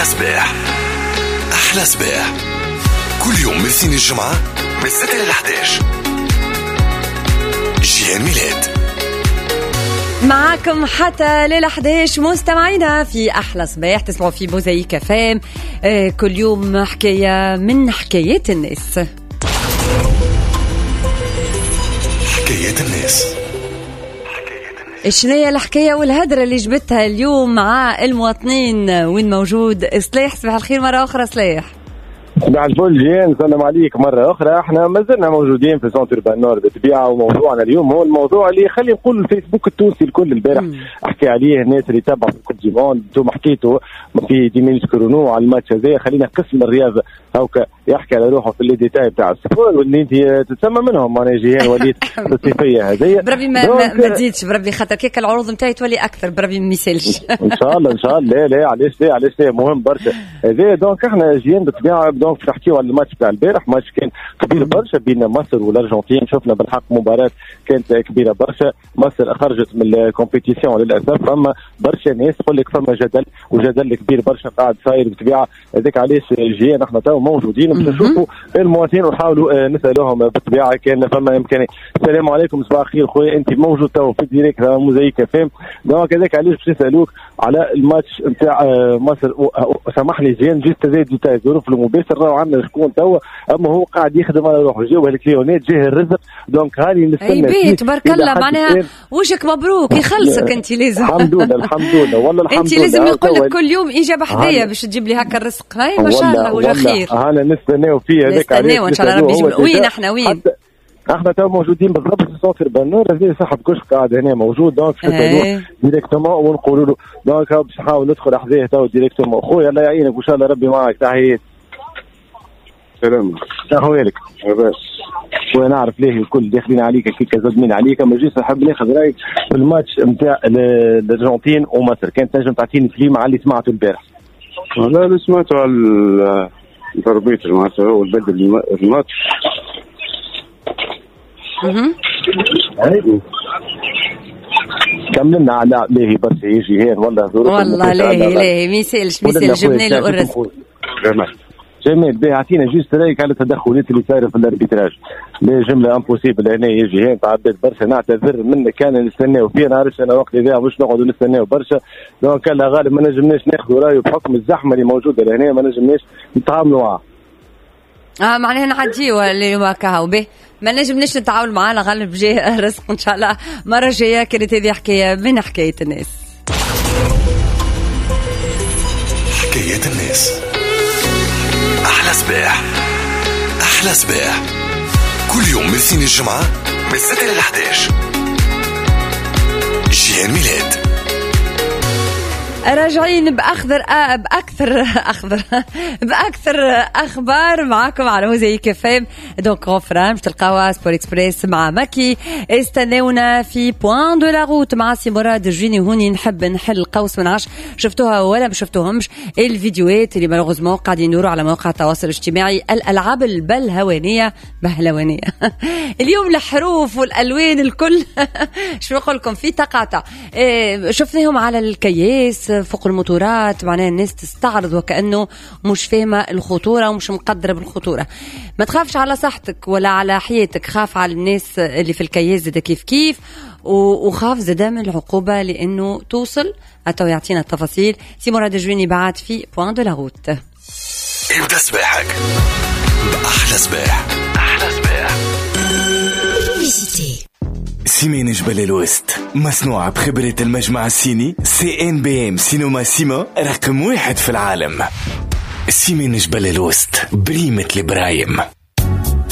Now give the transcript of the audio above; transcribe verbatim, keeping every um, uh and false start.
أحلى صباح. أحلى صباح كل يوم من سين الجمعة من ستة إلى إحدى عشر. جيهان ميلاد معاكم حتى ليلة إحدى عشر مستمعينا في أحلى صباح تسمعوا في موزايك فام. آه كل يوم حكاية من حكايات الناس. حكايات الناس. شنية الحكاية والهدرة اللي جبتها اليوم مع المواطنين؟ وين موجود صلاح؟ صباح الخير مرة أخرى صلاح. صباح الفل جيان، سلام عليك مرة أخرى. احنا ما زلنا موجودين في سنتر بانور بالطبيعة، وموضوعنا اليوم هو الموضوع اللي خلي نقول الفيسبوك التونسي الكل البارح احكي عليه الناس اللي تابعوا في الكوب دي موند. انتم حكيتوا في ديمينيس كورونو على الماتش هذا، خلينا قسم الرياضة هاكا يحكي على روحه في اللي بتاع السبور واللي انت تسمى منهم. انا جيهان وليت الصيفيه هذه بربي ما ما, ما تزيدش بربي، خاطر كيك العروض نتاعي تولي اكثر بربي ما يسالش. ان شاء الله ان شاء الله. لا لا علاش لا علاش لا مهم برشا هذا. دونك احنا جيان بالطبيعه دونك نحكيو على الماتش تاع البارح. ماتش كان كبير برشا بين مصر والارجنتين. شفنا بالحق مباراه كانت كبيره برشا. مصر خرجت من الكومبيتيسيون للاسف. فما برشا ناس تقول لك فما جدل وجدل كبير برشا قاعد صاير بالطبيعه. هذاك علاش جيان احنا تو موجودين باش نشوفوا المواطنين ونحاولوا نسالوهم بالطبيعه كان فما امكانيه. السلام عليكم صباح الخير خويا، انت موجود تو في الديريكت موزايك فام. دونك هذاك علاش باش نسالوك على الماتش نتاع مصر. سامحني زين جيت تزيد تاع ظروف المباشر راهو عندنا شكون توا، اما هو قاعد يخدم على روحه. جاوه الكليونات جاه الرزق. دونك هاني نستنى اي تبارك الله معناها وشك مبروك يخلصك. انت لازم الحمد لله الحمد لله والله الحمد لله. انت لازم نقول لك كل يوم اجابه حدايا باش تجيب لي هكا الرزق. هاي ما شاء الله وجه خير. انا نستناو فيه هذاك نستناو ان شاء الله ربي يجيب. وين احنا وين؟ احنا تو موجودين بالضبط في سونتر بانور. هذه صاحب كشك قاعد هنا موجود. دونك نسالوه ديريكتومون ونقولوا له. دونك باش نحاول ندخل حذاه تو ديريكتومون. خويا الله يعينك وان شاء الله ربي معك. تحيات. سلام اخويا لاباس. وانا نعرف ليه الكل داخلين عليك كيك زادمين عليك. اما جيت نحب ناخذ رايك في الماتش نتاع الارجنتين ومصر. كانت تنجم تعطيني كلمه على اللي سمعته البارح؟ لا اللي سمعته على التربيط معناتها هو بدل الماتش. اها كملنا على ليه بس يجي هين والله ظروف والله ليه ليه ما يسالش ما يسالش. جبنا له الرزق. جميل بيه. اعطينا جيست رايك على التدخلات اللي صايره في الاربيتراج. لا جمله امبوسيبل هنا يجي هين تعبت برشا. نعتذر منك كان نستناو فيه نعرفش انا وقت ذا مش نقعدوا نستناو برشا. دونك كان غالب ما نجمناش ناخذوا رايه بحكم الزحمه اللي موجوده لهنا ما نجمناش نتعاملوا معاه. اه معناها نعديو اللي ما كاهو به ما نجمناش نتعاون معاه. غالب جاي رزق ان شاء الله مره جايه. كانت هذه حكايه من حكايه الناس. حكايات الناس. أحلى صباح. أحلى صباح كل يوم من سين الجمعة من ستة إلى إحدى عشر. جيهان ميلاد راجعين بأخضر آه بأكثر أخضر بأكثر أخبار معاكم على موزايك فام. دونك غفران مش تلقاوها سبور إكسبريس مع مكي. استناونا في بوان دو لا روت مع سي مراد الجيني. هوني نحب نحل قوس من عشر. شفتوها ولا ما شفتوهمش الفيديوهات اللي مالوغوزمون قاعدين يدوروا على مواقع التواصل الاجتماعي؟ الألعاب البلهوانية بهلوانية اليوم الحروف والألوان الكل شو نقول لكم في تقاطع. إيه شفناهم على الكياس فوق الموتورات. معناها الناس تستعرض وكأنه مش فاهمة الخطورة ومش مقدرة بالخطورة. ما تخافش على صحتك ولا على حياتك، خاف على الناس اللي في الكياس زي كيف كيف. وخاف زدا من العقوبة لأنه توصل. أتو يعطينا التفاصيل سي مراد الجويني بعد في بوان دو لا روت. ابدأ صباحك بأحلى صباح. أحلى صباح. سيمين جبل الوسط مصنوعة بخبرة المجمع الصيني سي ان بي ام سينما سيما رقم واحد في العالم. سيمين جبل الوسط بريمة البرايم.